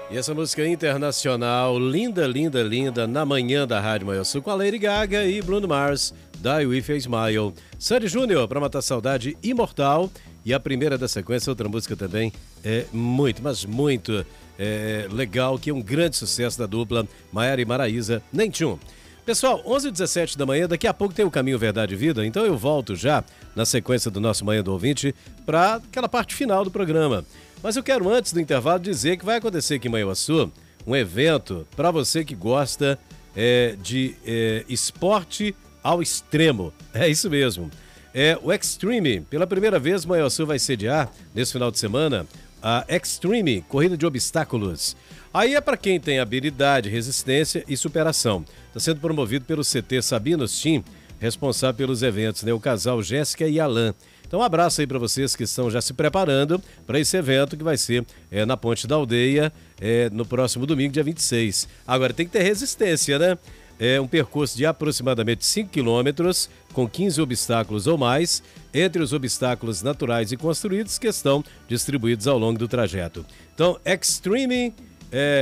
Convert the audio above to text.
E essa música internacional, linda, linda, linda, na manhã da Rádio Maior Sul, com a Lady Gaga e Bruno Mars, Die With A Smile. Sandy Júnior, pra matar saudade, Imortal. E a primeira da sequência, outra música também, muito, mas muito legal, que é um grande sucesso da dupla Maiara e Maraísa, Nem Tchum. Pessoal, 11h17 da manhã, daqui a pouco tem o Caminho Verdade e Vida, então eu volto já na sequência do nosso Manhã do Ouvinte para aquela parte final do programa. Mas eu quero, antes do intervalo, dizer que vai acontecer aqui em Manhuaçu um evento para você que gosta de esporte ao extremo. É isso mesmo. O Extreme. Pela primeira vez, Manhuaçu vai sediar, nesse final de semana, a Extreme, corrida de obstáculos. Aí é para quem tem habilidade, resistência e superação. Está sendo promovido pelo CT Sabinos Team, responsável pelos eventos, né? O casal Jéssica e Alan. Então um abraço aí para vocês que estão já se preparando para esse evento que vai ser na Ponte da Aldeia, no próximo domingo, dia 26. Agora tem que ter resistência, né? É um percurso de aproximadamente 5 quilômetros, com 15 obstáculos ou mais, entre os obstáculos naturais e construídos que estão distribuídos ao longo do trajeto. Então, Extreme